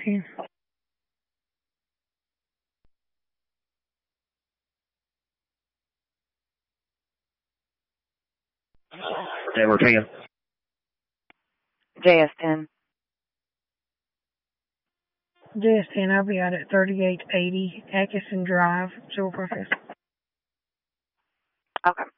JS10. Network 10. JS10. JS10, I'll be out at 3880 Atkinson Drive, Silvercrest. Okay.